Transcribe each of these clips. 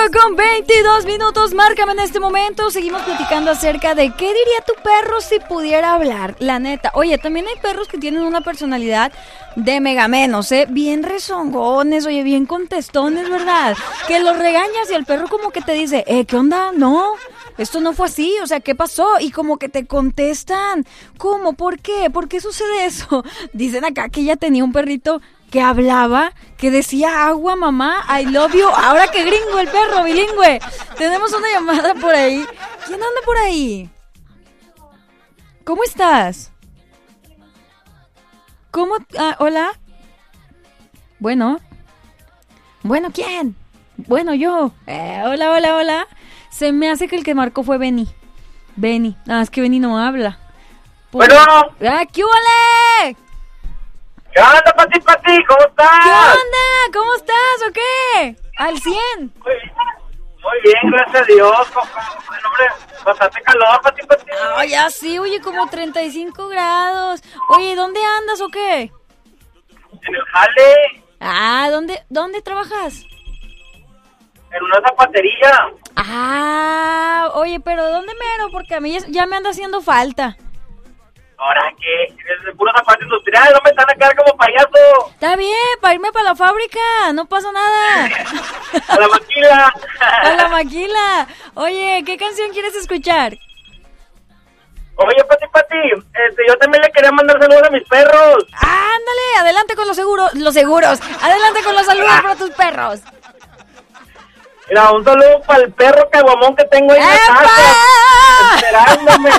8:22, márcame en este momento. Seguimos platicando acerca de qué diría tu perro si pudiera hablar, la neta. Oye, también hay perros que tienen una personalidad de megamenos, bien rezongones, oye, bien contestones, ¿verdad? Que los regañas y el perro como que te dice, ¿qué onda? No, esto no fue así, o sea, ¿qué pasó? Y como que te contestan, ¿cómo? ¿Por qué? ¿Por qué sucede eso? Dicen acá que ella tenía un perrito que hablaba, que decía agua, mamá, I love you. Ahora que gringo el perro, bilingüe. Tenemos una llamada por ahí. ¿Quién anda por ahí? ¿Cómo estás? ¿Cómo? Hola. Bueno, ¿quién? Bueno, yo. Hola. Se me hace que el que marcó fue Benny. Es que Benny no habla. Bueno. ¿Qué huele? ¿Qué onda, Pati? ¿Cómo estás? ¿Qué onda? ¿Cómo estás o qué? ¿Al 100? Muy bien, gracias a Dios. Hombre, bastante calor, Pati. Ya sí, oye, como 35 grados. Oye, ¿dónde andas o qué? En el jale. ¿Dónde trabajas? En una zapatería. Oye, pero ¿dónde mero? Porque a mí ya me anda haciendo falta. ¿Ahora qué? Es de puro zapato industrial, no me están a quedar como payaso. Está bien, para irme para la fábrica, no pasa nada. A la maquila. A la maquila. Oye, ¿qué canción quieres escuchar? Oye, Pati, yo también le quería mandar saludos a mis perros. Ándale, adelante con los seguros. Adelante con los saludos para tus perros. Mira, un saludo para el perro caguamón que tengo ahí en la casa, esperándome.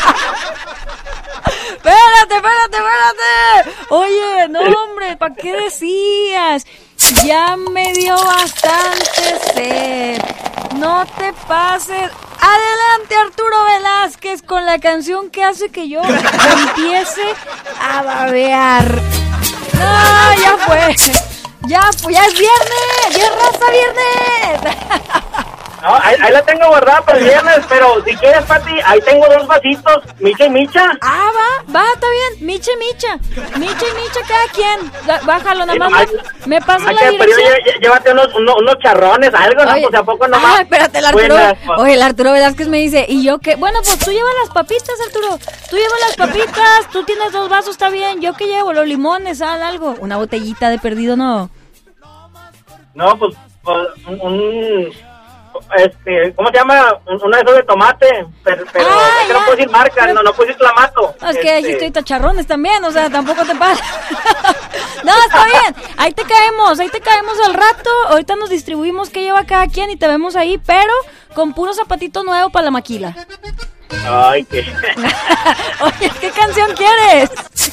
Espérate. Oye, no, hombre, ¿para qué decías? Ya me dio bastante sed. No te pases. Adelante, Arturo Velázquez, con la canción que hace que yo empiece a babear. No, ya fue. Ya es viernes. Ya es raza viernes. No, ahí la tengo guardada para el viernes, pero si quieres, Pati, ahí tengo 2 vasitos, Micha y Micha. Va, está bien, Micha y Micha, cada quien. Bájalo, nada más, me pasa la dirección. Llévate unos charrones, algo, ¿no? Pues ¿a poco nomás? Espérate, el Arturo, oye, el Arturo Velázquez me dice, ¿y yo qué? Bueno, pues tú llevas las papitas, Arturo, tú tienes 2 vasos, está bien, ¿yo qué llevo? Los limones, algo, una botellita de perdido, ¿no? No, pues ¿cómo se llama? Una de esas de tomate, pero es que no puedo decir marca, no puedo decir clamato. Es que ahí estoy tacharrones también, o sea, tampoco te pasa. No, está bien, ahí te caemos al rato, ahorita nos distribuimos qué lleva cada quien y te vemos ahí, pero con puro zapatito nuevo para la maquila. Ay, qué. Oye, ¿qué canción quieres?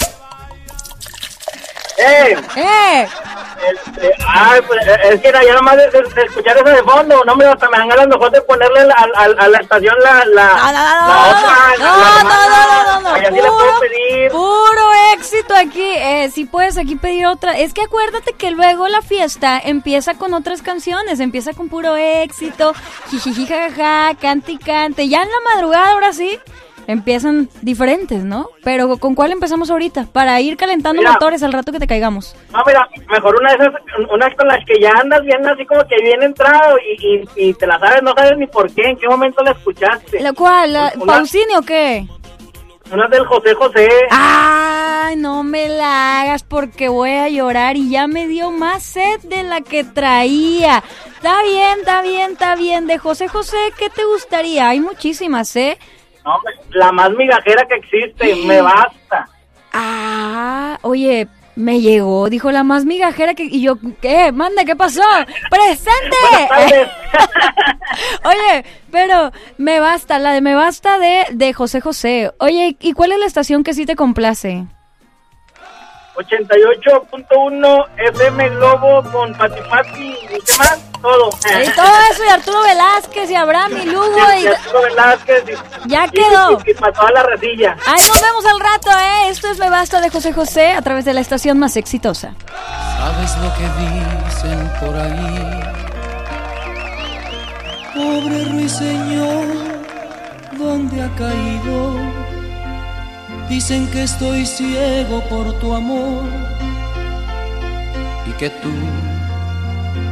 Pues, es que ya nada más de escuchar eso de fondo, no, hasta me dan ganas mejor de ponerle a la estación la otra. No. Así le puedo pedir. Puro éxito aquí. Si puedes aquí pedir otra. Es que acuérdate que luego la fiesta empieza con otras canciones, empieza con puro éxito, jijiji, jajaja, cante y cante. Ya en la madrugada, ahora sí, empiezan diferentes, ¿no? Pero ¿con cuál empezamos ahorita? Para ir calentando motores al rato que te caigamos. No, mira, mejor unas con las que ya andas bien así como que bien entrado y te la sabes, no sabes ni por qué, en qué momento la escuchaste. ¿La cuál? ¿Pausini o qué? Una del José José. Ay, no me la hagas porque voy a llorar y ya me dio más sed de la que traía. Está bien. De José José, ¿qué te gustaría? Hay muchísimas, No, la más migajera que existe, me basta. Oye, me llegó, dijo la más migajera que... Y yo, ¿qué? Manda, ¿qué pasó? ¡Presente! Oye, pero me basta, la de me basta de José José. Oye, ¿y cuál es la estación que sí te complace? 88.1 FM Globo con Pati y qué más, todo. Y todo eso, y Arturo Velázquez y Abraham y Lugo y Arturo Velázquez ya quedó. Y para toda la ratilla. Ahí nos vemos al rato, Esto es Me Basta de José José a través de la estación más exitosa. ¿Sabes lo que dicen por ahí? Pobre ruiseñor, ¿dónde ha caído? Dicen que estoy ciego por tu amor y que tú